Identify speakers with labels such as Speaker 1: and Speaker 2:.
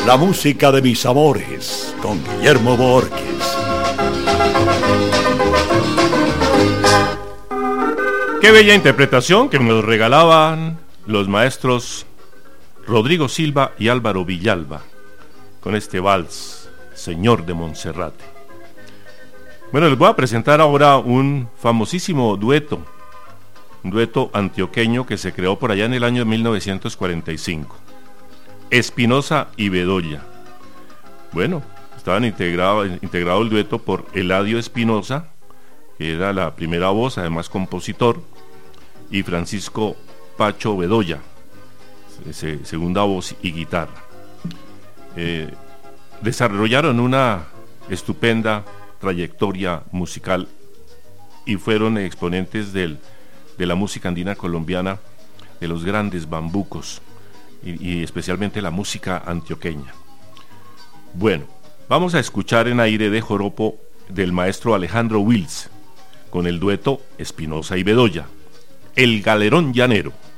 Speaker 1: La música de mis amores, con Guillermo Borges.
Speaker 2: Qué bella interpretación que nos regalaban los maestros Rodrigo Silva y Álvaro Villalba con este vals, Señor de Monserrate. Bueno, les voy a presentar ahora un famosísimo dueto, un dueto antioqueño que se creó por allá en el año 1945. Espinosa y Bedoya. Bueno, estaban integrado el dueto por Eladio Espinosa, que era la primera voz, además compositor, y Francisco Pacho Bedoya, segunda voz y guitarra. Desarrollaron una estupenda trayectoria musical y fueron exponentes de la música andina colombiana, de los grandes bambucos y especialmente la música antioqueña. Bueno, vamos a escuchar en Aire de Joropo del maestro Alejandro Wills con el dueto Espinosa y Bedoya, El Galerón Llanero.